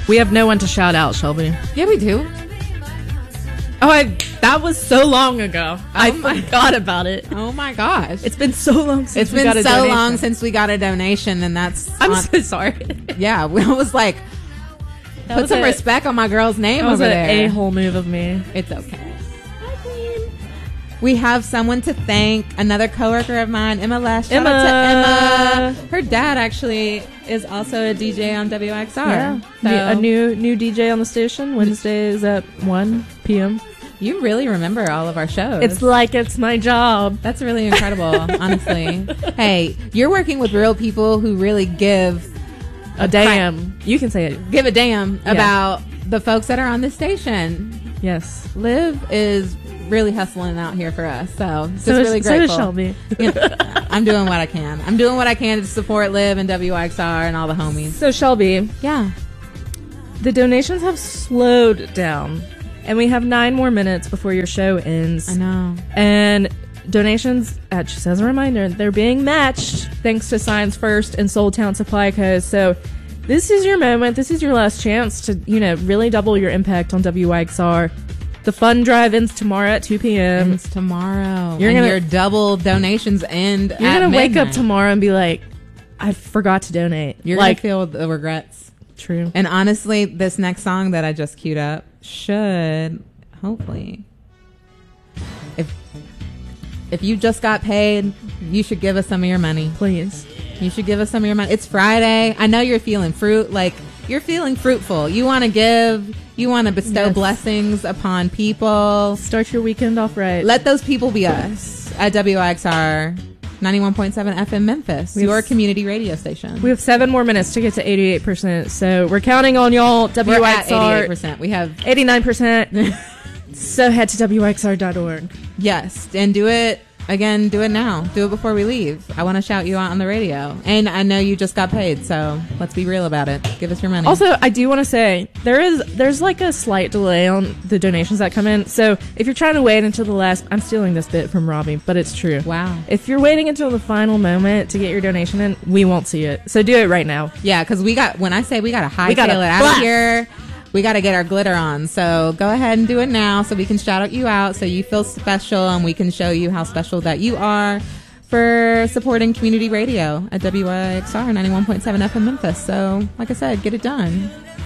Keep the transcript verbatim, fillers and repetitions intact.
We have no one to shout out, Shelby. Yeah, we do. Oh, I, that was so long ago. Oh I forgot about it. Oh my gosh. It's been so long since it's we been got a so donation. long since we got a donation, and that's I'm on, so sorry. Yeah, we was like, that put was some a, respect on my girl's name that was over an there. A-hole move of me. It's okay. Hi, Queen. We have someone to thank. Another coworker of mine, Emma Lesh. Shout Emma. out to Emma. Her dad actually is also a D J on W X R. Yeah, so a new new D J on the station. Wednesdays at one p.m. You really remember all of our shows. It's like it's my job. That's really incredible, honestly. Hey, you're working with real people who really give a, a damn. Cra- you can say it. Give a damn yeah. about the folks that are on the station. Yes. Liv is really hustling out here for us, so just so really is, grateful. So is Shelby. You know, I'm doing what I can. I'm doing what I can to support Liv and W X R and all the homies. So Shelby, yeah, the donations have slowed down. And we have nine more minutes before your show ends. I know. And donations, uh, just as a reminder, they're being matched thanks to Science First and Soul Town Supply Co. So this is your moment. This is your last chance to, you know, really double your impact on W X R. The fund drive ends tomorrow at two p.m. It's tomorrow. You're and gonna, your double donations end You're at going to wake up midnight. tomorrow and be like, I forgot to donate. You're like, going to feel the regrets. True. And honestly, this next song that I just queued up should, hopefully, if if you just got paid, you should give us some of your money. Please. You should give us some of your money. It's Friday. I know you're feeling fruit, like you're feeling fruitful. You want to give, you want to bestow yes. blessings upon people. Start your weekend off right. Let those people be us at W X R ninety-one point seven F M Memphis, we your have, community radio station. We have seven more minutes to get to eighty-eight percent, so we're counting on y'all. W X R, we're at eighty-eight percent. We have eighty-nine percent. So head to W X R dot org. Yes, and do it again. Do it now. Do it before we leave. I want to shout you out on the radio, and I know you just got paid, so let's be real about it. Give us your money. Also, I do want to say there is there's like a slight delay on the donations that come in. So if you're trying to wait until the last, I'm stealing this bit from Robbie, but it's true. Wow. If you're waiting until the final moment to get your donation in, we won't see it. So do it right now. Yeah, because we got when I say we got to hightail gotta it out blast. of here. We got to get our glitter on. So go ahead and do it now so we can shout you out so you feel special and we can show you how special that you are for supporting community radio at W X R ninety-one point seven F M Memphis. So like I said, get it done.